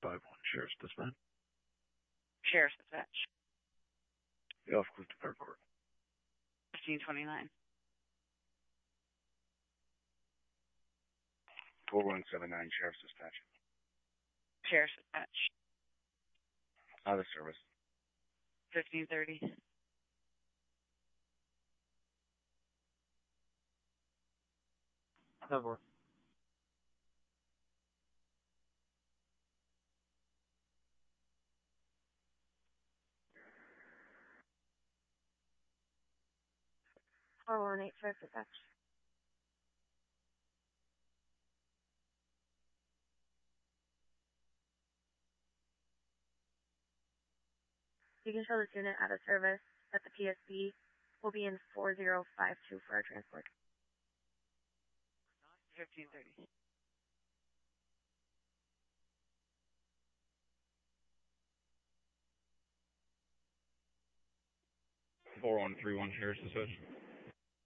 5-1, Sheriff's Dispatch. Sheriff's Dispatch. Off Clifton Park Court. 1529. 4179, Sheriff's Dispatch. Sheriff's Dispatch. Out of service. 1530. Over. Four 1 8 Sheriff's Dispatch. You can show this unit out of service at the PSB. We'll be in 4052 for our transport. 1530. 4131, Sheriff's Dispatch.